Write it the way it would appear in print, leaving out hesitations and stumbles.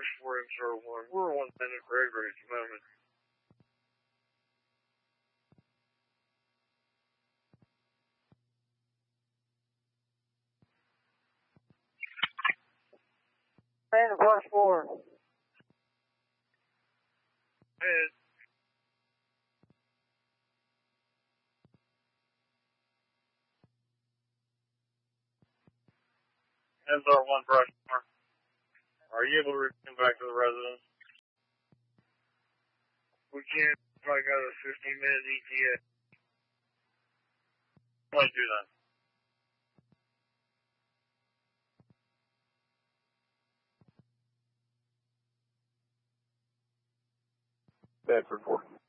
Brush 4 M01. We're 1 minute Gregory at the moment. Man, Brush 4. Head. MR1 Brush 4. Are you able to return back to the residence? We can't. I got a 15-minute ETA. What do then? Bedford 4.